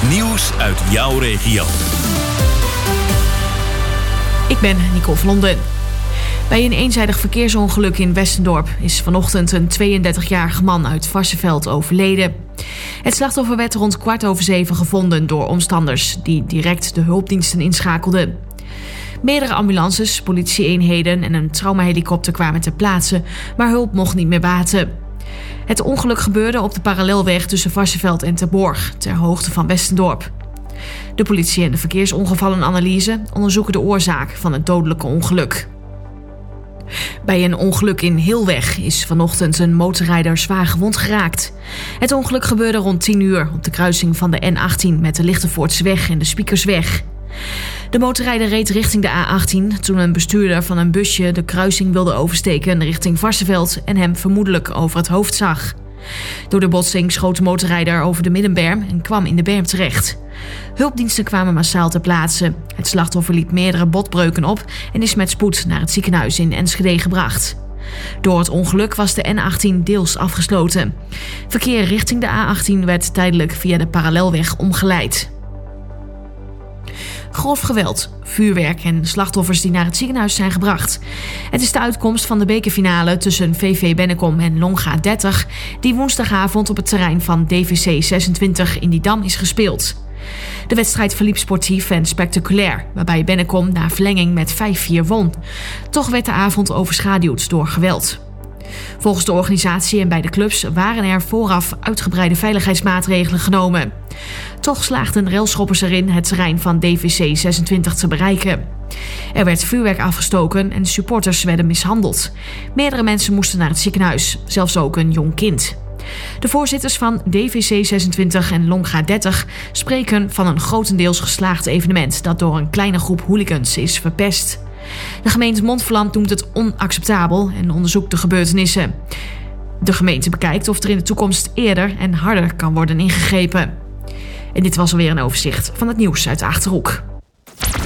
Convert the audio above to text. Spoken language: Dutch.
Nieuws uit jouw regio. Ik ben Nicole Vlonden. Bij een eenzijdig verkeersongeluk in Westendorp is vanochtend een 32-jarige man uit Varsseveld overleden. Het slachtoffer werd rond 6:15 gevonden door omstanders die direct de hulpdiensten inschakelden. Meerdere ambulances, politie-eenheden en een traumahelikopter kwamen ter plaatse, maar hulp mocht niet meer baten. Het ongeluk gebeurde op de parallelweg tussen Varsseveld en Terborg, ter hoogte van Westendorp. De politie en de verkeersongevallenanalyse onderzoeken de oorzaak van het dodelijke ongeluk. Bij een ongeluk in Heelweg is vanochtend een motorrijder zwaar gewond geraakt. Het ongeluk gebeurde rond 10:00 op de kruising van de N18 met de Lichtenvoortseweg en de Spiekersweg. De motorrijder reed richting de A18 toen een bestuurder van een busje de kruising wilde oversteken richting Varsseveld en hem vermoedelijk over het hoofd zag. Door de botsing schoot de motorrijder over de middenberm en kwam in de berm terecht. Hulpdiensten kwamen massaal ter plaatse. Het slachtoffer liep meerdere botbreuken op en is met spoed naar het ziekenhuis in Enschede gebracht. Door het ongeluk was de N18 deels afgesloten. Verkeer richting de A18 werd tijdelijk via de parallelweg omgeleid. Grof geweld, vuurwerk en slachtoffers die naar het ziekenhuis zijn gebracht. Het is de uitkomst van de bekerfinale tussen VV Bennekom en Longa 30... die woensdagavond op het terrein van DVC 26 in Didam is gespeeld. De wedstrijd verliep sportief en spectaculair, waarbij Bennekom na verlenging met 5-4 won. Toch werd de avond overschaduwd door geweld. Volgens de organisatie en bij de clubs waren er vooraf uitgebreide veiligheidsmaatregelen genomen. Toch slaagden railschoppers erin het terrein van DVC 26 te bereiken. Er werd vuurwerk afgestoken en supporters werden mishandeld. Meerdere mensen moesten naar het ziekenhuis, zelfs ook een jong kind. De voorzitters van DVC 26 en Longa 30 spreken van een grotendeels geslaagd evenement dat door een kleine groep hooligans is verpest. De gemeente Montferland noemt het onacceptabel en onderzoekt de gebeurtenissen. De gemeente bekijkt of er in de toekomst eerder en harder kan worden ingegrepen. En dit was alweer een overzicht van het nieuws uit de Achterhoek.